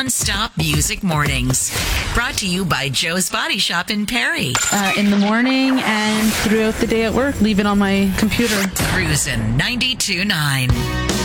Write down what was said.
non-stop music mornings. Brought to you by Joe's Body Shop in Perry. In the morning and throughout the day at work, leave it on my computer. Cruisin' 92.9.